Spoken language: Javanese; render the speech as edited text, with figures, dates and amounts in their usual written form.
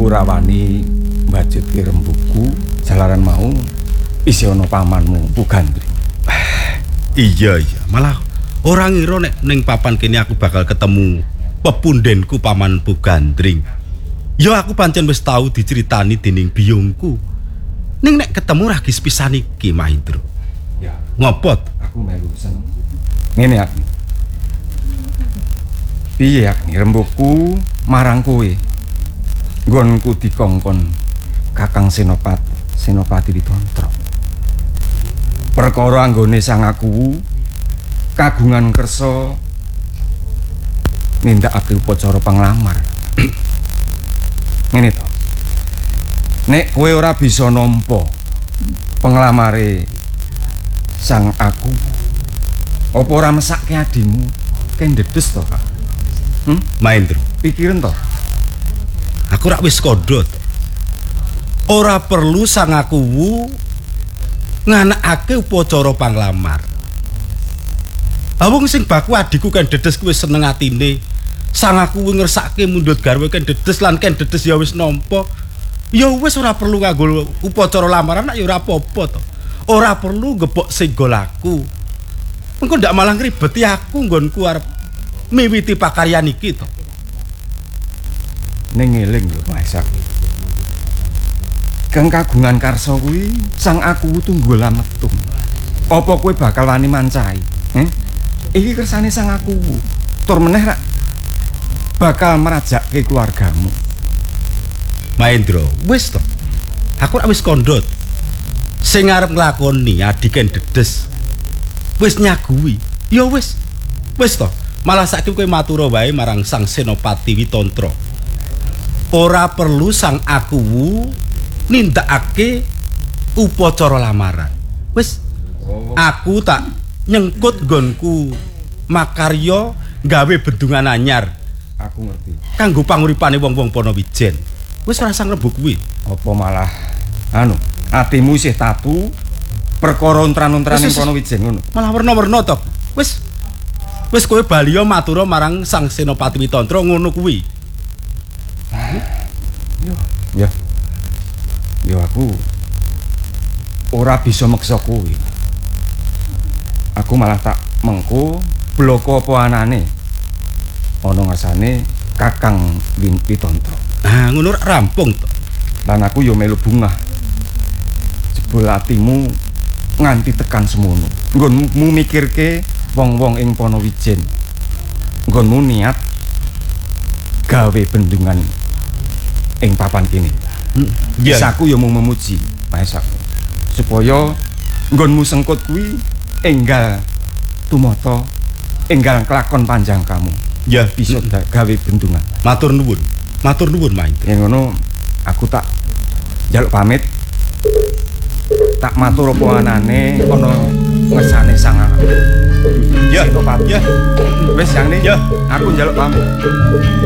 aku ora wani mbajutke rembuku jalaran mau isih ana pamanmu Pugandring. Iya, malah ora ngira nek ning papan kene aku bakal ketemu pepundhenku paman Pugandring. Ya aku pancen wis tau diceritani dening biyungku. Ning nek ketemu ra pisan iki, Mahendra. Ya, Ngopo? aku melu seneng. Ngene aku. Piye aku rembuku marang kowe. Nggonku dikongkon Kakang Senopati Witontro. Perkara anggone sang aku kagungan kersa nindakake upacara panglamar. Ngene to. Nek kowe ora bisa nampa penglamare sang aku, apa ora mesake adimu kendedes to, Kak? Mahendra, Pikirin to. aku rak wis kodhot. Ora perlu sang akuwu nganakake upacara panglamar. Awong sing baku adiku kan dedes kuwi seneng atine. Sang akuwu ngersake mundhut garwa kan dedes lan kan dedes ya wis nampa. Ya wis ora perlu nganggo upacara lamaran nek ya ora apa-apa to. Ora perlu gebok senggol aku. Engko ndak malah ngribeti aku nggonku arep miwiti pakaryan iki to. Ning eling lho, Masak. Kang kagungan karsa kuwi sang aku tunggul metung. Apa kowe bakal wani mancai? Iki kersane sang aku. Tur meneh rak bakal merajakke keluargamu. Mahendra, wis to. Aku rak wis kondhot. Sing arep nglakoni adiken dedes wis nyaguhi. Ya wis. Wis to. Malah saiki kowe matura wae marang Sang Senopati Witontro. Ora perlu sang akuwu nindakake upacara lamaran. Wis. Aku tak nyengkut nggonku makarya gawe bendungan anyar. Aku ngerti. Kanggo panguripane wong-wong Panawijen. Wis rasang rembug kuwi. Apa malah atimu isih tatu perkara untran-untraning Panawijen ngono. Malah werna-werna to. Wis kowe bali yo matura marang Sang Senopati Witontro ngono kuwi. Yo aku ora bisa meksa kowe. Aku malah tak mengko bloko apa anane. Ana ngasane Kakang Witontro. Ngono rampung to. Lan aku yo melu bungah. Jebul atimu nganti tekan semono. Nggonmu mikirke wong-wong ing Panawijen. Nggonmu niat gawe bendungan ing papan kene. Bisaku yo mung memuji, Maesaku. Supaya nggonmu sengkut kuwi enggal tumata, enggal kelakon panjang kamu. Ya Bisa gawe bendungan. matur nuwun. Matur nuwun, Mahendra. Yen ngono aku tak njaluk pamit. Tak matur apa anane ana ngesane sang Ya, Senopati. ya. Wis yang Ya. aku njaluk pamit.